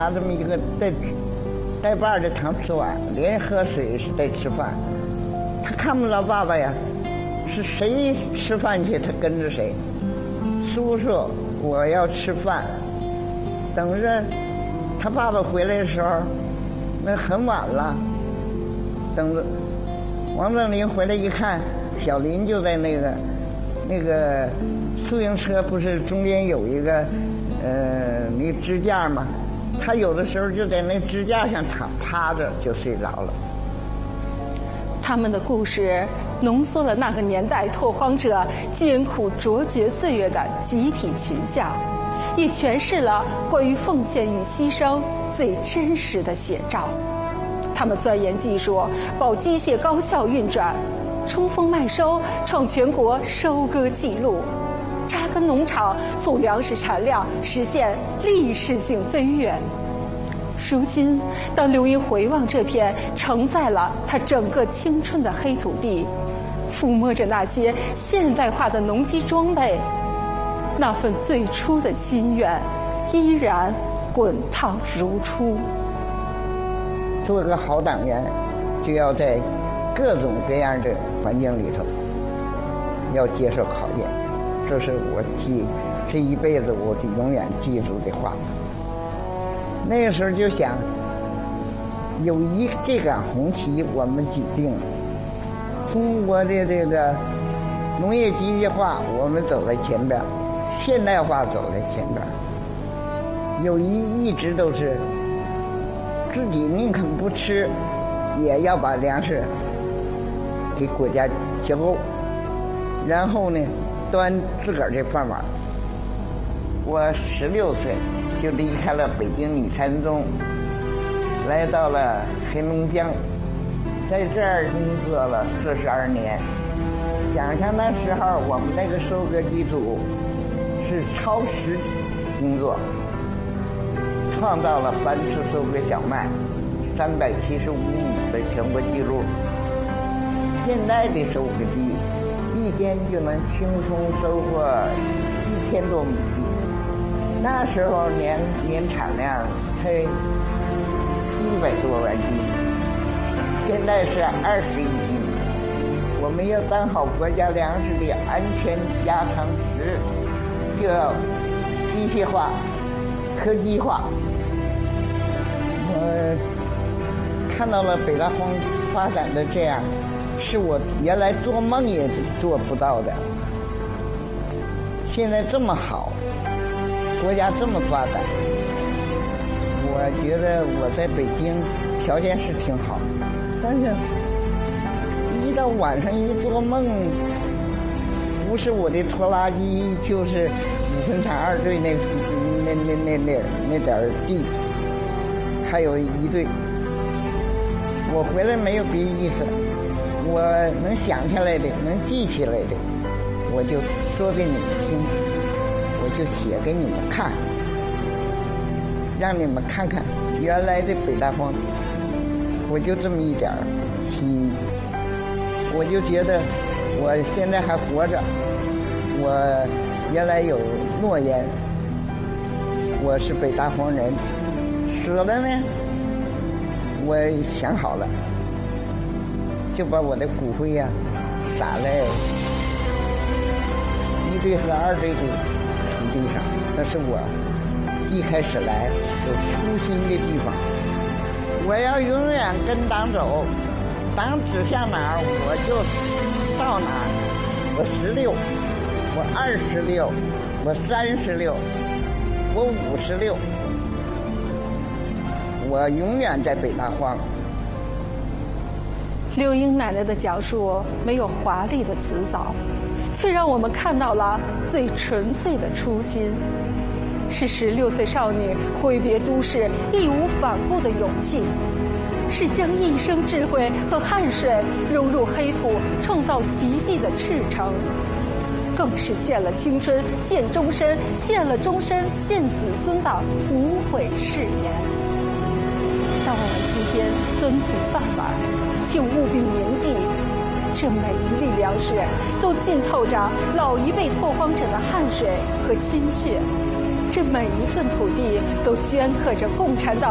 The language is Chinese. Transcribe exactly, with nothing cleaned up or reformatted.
拿这么一个带带把的汤吃完，连喝水是得吃饭。他看不着爸爸呀，是谁吃饭去他跟着谁。叔叔，我要吃饭。等着他爸爸回来的时候，那很晚了。等着王正林回来一看，小林就在那个那个自行车不是中间有一个呃那支架吗？他有的时候就在那支架上躺趴着就睡着了。 他们的故事浓缩了那个年代拓荒者艰苦卓绝岁月的集体群像，也诠释了关于奉献与牺牲最真实的写照。他们钻研技术，保机械高效运转，冲锋麦收，创全国收割记录，扎根农场，促粮食产量实现历史性飞跃。如今，当刘英回望这片承载了他整个青春的黑土地，抚摸着那些现代化的农机装备，那份最初的心愿依然滚烫如初。 做个好党员，就要在各种各样的环境里头要接受考验，这是我记这一辈子我永远记住的话。那个时候就想，有一这杆红旗我们举定了，中国的这个农业机械化我们走在前边，现代化走在前边。友谊一直都是自己宁肯不吃，也要把粮食给国家交够，然后呢端自个儿的饭碗。我十六岁就离开了北京女三中，来到了黑龙江，在这儿工作了四十二年。想想那时候我们那个收割机组是超时工作，创造了班次收割小麦三百七十五亩的全国纪录。现在的收割机一天就能轻松收获一千多亩地，那时候年年产量才七百多万斤，现在是二十亿斤。我们要当好国家粮食的安全压舱石，就要机械化、科技化。我看到了北大荒发展的这样，是我原来做梦也做不到的。现在这么好，国家这么发展，我觉得我在北京条件是挺好，但是一到晚上一做梦，不是我的拖拉机，就是五分厂二队那那那那那那点儿地，还有一队。我回来没有别意思，我能想起来的，能记起来的，我就说给你们听，我就写给你们看，让你们看看原来的北大荒。我就这么一点儿心意，我就觉得我现在还活着，我原来有诺言，我是北大荒人，死了呢，我想好了，就把我的骨灰呀、啊、撒在一队和二队的土地上，那是我一开始来有初心的地方。我要永远跟党走，党指向哪儿我就到哪儿。我十六，我二十六，我三十六，我五十六，我永远在北大荒。 刘英奶奶的讲述没有华丽的辞藻，却让我们看到了最纯粹的初心，是十六岁少女挥别都市义无反顾的勇气，是将一生智慧和汗水融入黑土创造奇迹的赤诚，更是献了青春献终身，献了终身献子孙的无悔誓言。当我们今天端起饭碗，请务必铭记，这每一粒粮食都浸透着老一辈拓荒者的汗水和心血， 这每一寸土地都镌刻着共产党